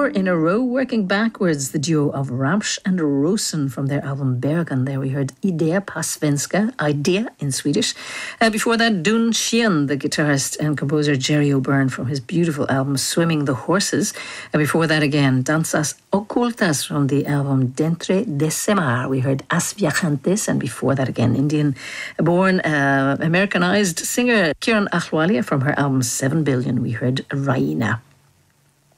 in a row, working backwards, the duo of Ramsch and Rosen from their album Bergen. There we heard Idea på svenska, Idea in Swedish. Before that, Dun Xian, the guitarist and composer Jerry O'Byrne from his beautiful album Swimming the Horses. Before that again, Danzas Ocultas from the album Dentre de Semar. We heard As Viajantes, and before that again, Indian-born, Americanized singer Kiran Ahluwalia from her album 7 Billion. We heard Raina.